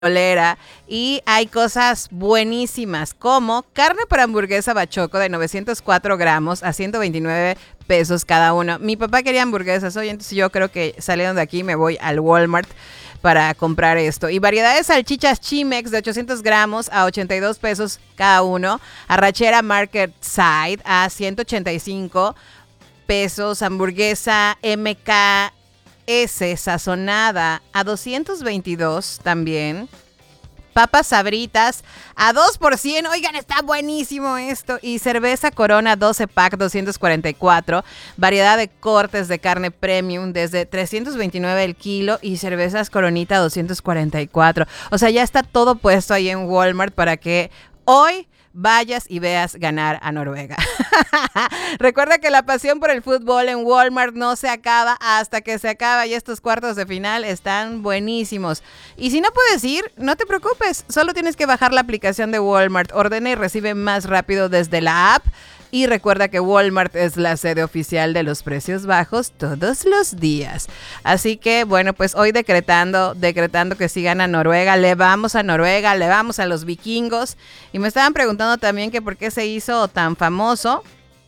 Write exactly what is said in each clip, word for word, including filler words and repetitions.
friolera y hay cosas buenísimas como carne para hamburguesa bachoco de novecientos cuatro gramos a ciento veintinueve pesos cada uno. Mi papá quería hamburguesas hoy, entonces yo creo que saliendo de aquí me voy al Walmart para comprar esto. Y variedad de salchichas Chimex de ochocientos gramos a ochenta y dos pesos cada uno. Arrachera Market Side a ciento ochenta y cinco pesos. Hamburguesa M K S sazonada a doscientos veintidós también. Papas Sabritas a dos por cien. Oigan, está buenísimo esto. Y cerveza Corona doce pack doscientos cuarenta y cuatro. Variedad de cortes de carne premium desde trescientos veintinueve el kilo. Y cervezas Coronita doscientos cuarenta y cuatro. O sea, ya está todo puesto ahí en Walmart para que hoy vayas y veas ganar a Noruega. Recuerda que la pasión por el fútbol en Walmart no se acaba hasta que se acaba y estos cuartos de final están buenísimos. Y si no puedes ir, no te preocupes, solo tienes que bajar la aplicación de Walmart, ordena y recibe más rápido desde la app. Y recuerda que Walmart es la sede oficial de los precios bajos todos los días. Así que, bueno, pues hoy decretando, decretando que sí gana Noruega. Le vamos a Noruega, le vamos a los vikingos. Y me estaban preguntando también que por qué se hizo tan famoso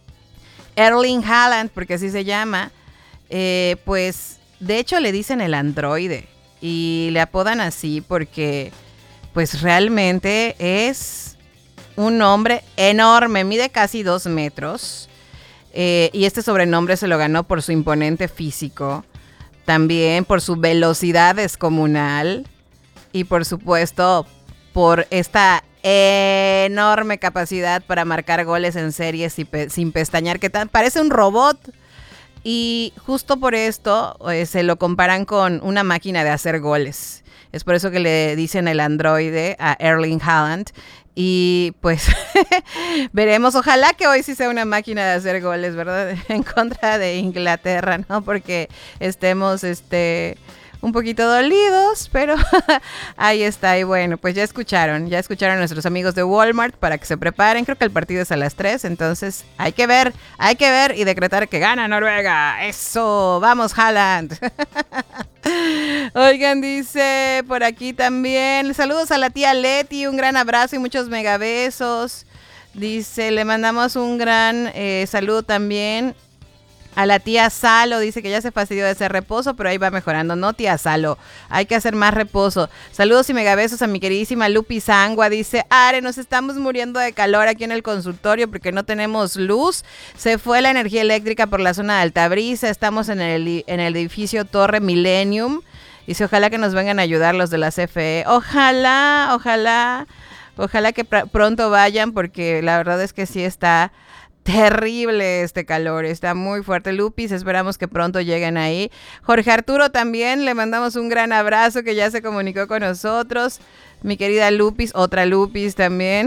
Erling Haaland, porque así se llama. Eh, pues, de hecho le dicen el androide. Y le apodan así porque, pues realmente es un hombre enorme, mide casi dos metros. Eh, y este sobrenombre se lo ganó por su imponente físico, también por su velocidad descomunal y por supuesto por esta enorme capacidad para marcar goles en series sin, pe- sin pestañear, que tan, parece un robot. Y justo por esto eh, se lo comparan con una máquina de hacer goles. Es por eso que le dicen el androide a Erling Haaland. Y pues veremos, ojalá que hoy sí sea una máquina de hacer goles, ¿verdad? En contra de Inglaterra, ¿no? Porque estemos este un poquito dolidos, pero ahí está. Y bueno, pues ya escucharon, ya escucharon a nuestros amigos de Walmart para que se preparen. Creo que el partido es a las tres, entonces hay que ver, hay que ver y decretar que gana Noruega. ¡Eso! ¡Vamos, Haaland! Oigan, dice por aquí también, saludos a la tía Leti, un gran abrazo y muchos megabesos. Dice, le mandamos un gran eh, saludo también a la tía Salo, dice que ya se fastidió de ese reposo, pero ahí va mejorando. No, tía Salo, hay que hacer más reposo. Saludos y megabesos a mi queridísima Lupi Sangua. Dice, Are, nos estamos muriendo de calor aquí en el consultorio porque no tenemos luz. Se fue la energía eléctrica por la zona de Altabrisa. Estamos en el, en el edificio Torre Millennium. Dice, ojalá que nos vengan a ayudar los de la C F E. Ojalá, ojalá, ojalá que pr- pronto vayan porque la verdad es que sí está terrible este calor, está muy fuerte. Lupis, esperamos que pronto lleguen ahí. Jorge Arturo también, le mandamos un gran abrazo que ya se comunicó con nosotros. Mi querida Lupis, otra Lupis también.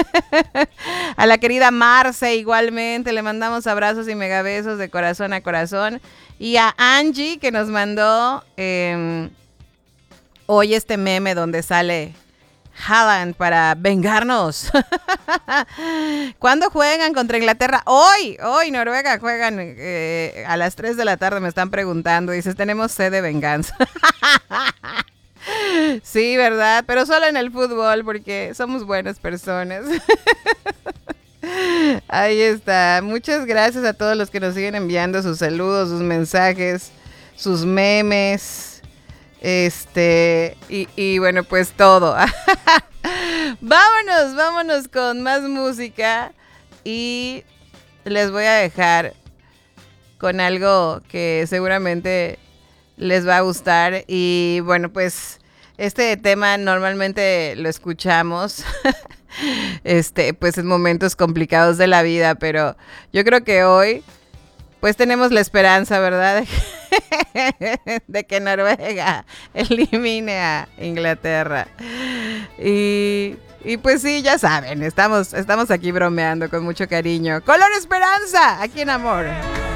A la querida Marce igualmente, le mandamos abrazos y megabesos de corazón a corazón. Y a Angie que nos mandó eh, hoy este meme donde sale Haaland para vengarnos. ¿Cuándo juegan contra Inglaterra? Hoy, hoy Noruega juegan eh, a las tres de la tarde, me están preguntando. Dices, tenemos sed de venganza. Sí, ¿verdad? Pero solo en el fútbol porque somos buenas personas. Ahí está. Muchas gracias a todos los que nos siguen enviando sus saludos, sus mensajes, sus memes. Este, y, y bueno, pues todo. Vámonos, vámonos con más música. Y les voy a dejar con algo que seguramente les va a gustar. Y bueno, pues este tema normalmente lo escuchamos este, pues en momentos complicados de la vida, pero yo creo que hoy pues tenemos la esperanza, ¿verdad? De que Noruega elimine a Inglaterra. Y, y pues sí, ya saben, estamos, estamos aquí bromeando con mucho cariño. Color Esperanza, aquí en Amor.